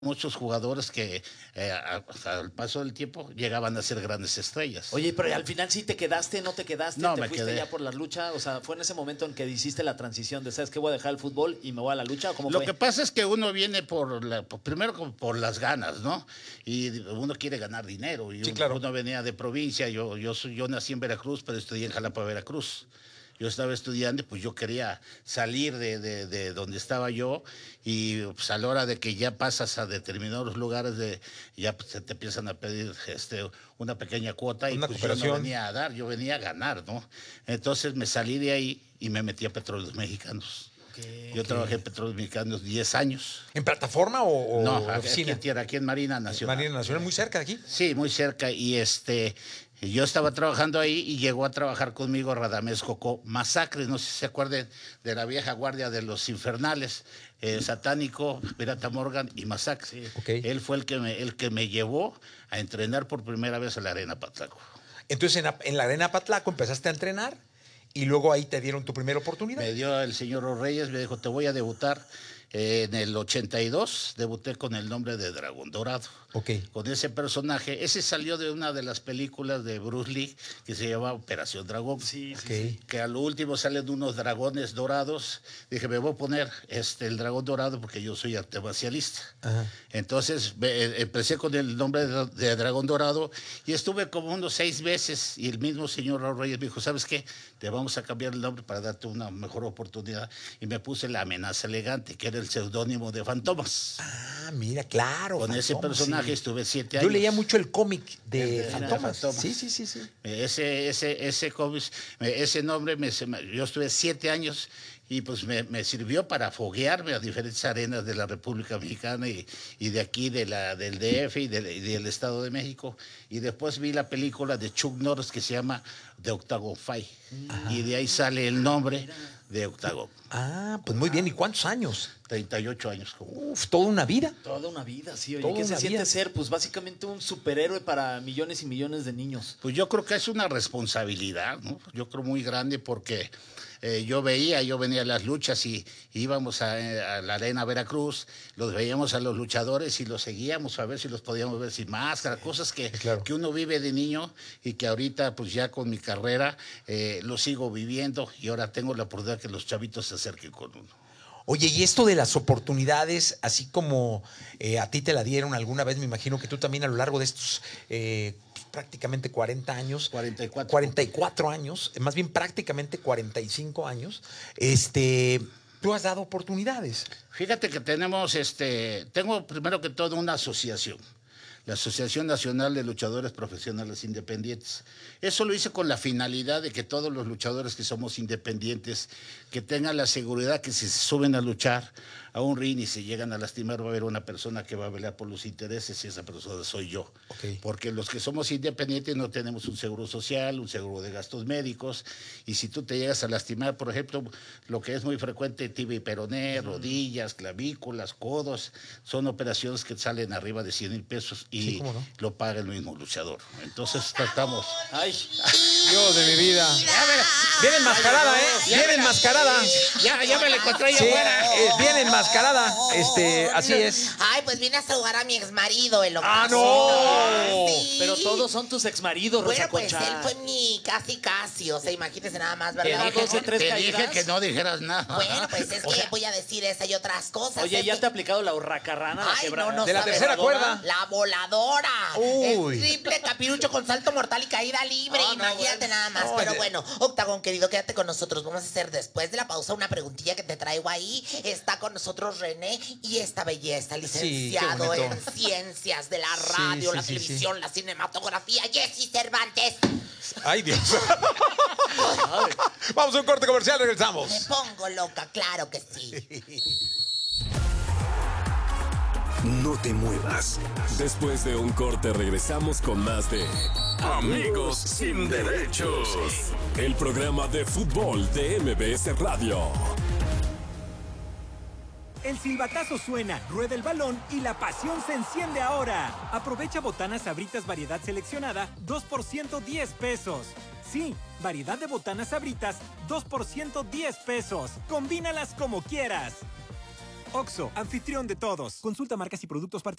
muchos jugadores que al paso del tiempo llegaban a ser grandes estrellas. Oye, pero al final sí te quedaste, no te quedaste, No, te me fuiste quedé. ya por la lucha, o sea, ¿fue en ese momento en que hiciste la transición de, sabes qué, voy a dejar el fútbol y me voy a la lucha o cómo Lo fue? que pasa es que uno viene primero como por las ganas, ¿no? Y uno quiere ganar dinero. Y Sí, claro. Uno venía de provincia, yo nací en Veracruz, pero estudié en Jalapa, Veracruz. Yo estaba estudiando y pues yo quería salir de donde estaba yo y pues a la hora de que ya pasas a determinados lugares ya pues, te empiezan a pedir una pequeña cuota y Una pues yo cooperación. no venía a dar, yo venía a ganar, ¿no? Entonces me salí de ahí y me metí a Petróleos Mexicanos. Yo trabajé en Petróleos Mexicanos 10 años. ¿En plataforma o No, oficina? aquí en Marina Nacional. Marina Nacional, muy cerca de aquí. Sí, muy cerca. Y yo estaba trabajando ahí y llegó a trabajar conmigo Radamés Cocó Masacres. No sé si se acuerdan de la vieja guardia de los infernales, Satánico, Pirata Morgan y Masacre. Sí. Ok. Él fue el que me llevó a entrenar por primera vez a la Arena Patlaco. Entonces en la Arena Patlaco empezaste a entrenar y luego ahí te dieron tu primera oportunidad. Me dio el señor Reyes, me dijo, te voy a debutar. En el 82 debuté con el nombre de Dragón Dorado. Ok. Con ese personaje. Ese salió de una de las películas de Bruce Lee que se llama Operación Dragón. Sí, sí, Ok. sí. Que a lo último salen unos dragones dorados. Dije, me voy a poner el dragón dorado porque yo soy arte marcialista. Ajá. Entonces empecé con el nombre de Dragón Dorado y estuve como unos 6 meses y el mismo señor Raúl Reyes me dijo, ¿sabes qué? Te vamos a cambiar el nombre para darte una mejor oportunidad. Y me puse La Amenaza Elegante, que era el seudónimo de Fantomas. Ah, mira, claro. Con ese Fantomas, personaje sí. estuve 7 Yo años. leía mucho el cómic El de de Fantomas. Fantomas. Sí, sí, sí, sí. Ese cómic, ese nombre, yo estuve 7 años y pues me sirvió para foguearme a diferentes arenas de la República Mexicana y de aquí, del DF y del Estado de México. Y después vi la película de Chuck Norris que se llama The Octagon Fight. Y de ahí sale el nombre de Octagon. Ah, pues muy bien. ¿Y cuántos años? 38 años. Uf, toda una vida. Toda una vida, sí. Oye, Toda ¿qué se una siente vida. ser? Pues básicamente un superhéroe para millones y millones de niños. Pues yo creo que es una responsabilidad, ¿no? Yo creo muy grande porque yo venía a las luchas y íbamos a la Arena Veracruz, los veíamos a los luchadores y los seguíamos a ver si los podíamos ver sin máscara, cosas claro. que uno vive de niño y que ahorita pues ya con mi carrera lo sigo viviendo y ahora tengo la oportunidad que los chavitos se acerquen con uno. Oye, y esto de las oportunidades, así como a ti te la dieron alguna vez, me imagino que tú también a lo largo de estos prácticamente 40 años. 44. 44 años, más bien prácticamente 45 años, tú has dado oportunidades. Fíjate que tengo primero que todo una asociación, la Asociación Nacional de Luchadores Profesionales Independientes. Eso lo hice con la finalidad de que todos los luchadores que somos independientes, que tengan la seguridad que si se suben a luchar a un ring y se llegan a lastimar, va a haber una persona que va a pelear por los intereses y esa persona soy yo. Ok. Porque los que somos independientes no tenemos un seguro social, un seguro de gastos médicos, y si tú te llegas a lastimar, por ejemplo, lo que es muy frecuente, tibia y peroné, rodillas, clavículas, codos, son operaciones que salen arriba de 100,000 pesos y Sí, ¿cómo no? lo paga el mismo luchador. Entonces tratamos. Ay, Dios de mi vida. Viene enmascarada, ¿eh? Viene enmascarada. Ya me la encontré yo Sí, afuera. viene enmascarada. Así es. Ay, pues vine a saludar a mi exmarido, el ¡Ah, Octavio. no! Sí. pero todos son tus exmaridos, Rosa Bueno, pues Concha. él fue mi casi, o sea, imagínese nada más, Te ¿verdad? dije- 12, 3 Te caídas. dije que no dijeras nada. Bueno, pues es que voy a decir esa y otras cosas. Oye, es ¿ya que- te ha aplicado la hurracarrana? Ay, no De la sabes. tercera cuerda. La voladora. Uy. El triple capirucho con salto mortal y caída libre. Ah, no, Imagínate bueno. nada más. No, Pero oye. bueno, Octagón, querido, quédate con nosotros. Vamos a hacer después de la pausa una preguntilla que te traigo ahí. Está con nosotros René y esta belleza, licenciado bonito. en ciencias de la radio, sí, la sí, televisión, la cinematografía, Jessy Cervantes. Ay, Dios. Vamos a un corte comercial, Me regresamos. pongo loca, claro que sí. No te muevas. Después de un corte regresamos con más de Amigos sin Derechos. El programa de fútbol de MBS Radio. El silbatazo suena, rueda el balón y la pasión se enciende ahora. Aprovecha botanas Sabritas variedad seleccionada, 2% 10 pesos. Sí, variedad de botanas Sabritas, 2% 10 pesos. Combínalas como quieras. OXXO, anfitrión de todos. Consulta marcas y productos participantes.